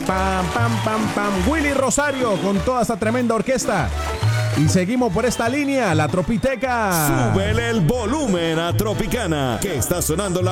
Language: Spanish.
Pam, pam, pam, pam. Willy Rosario con toda esa tremenda orquesta. Y seguimos por esta línea, la Tropiteca. Súbele el volumen a Tropicana, que está sonando la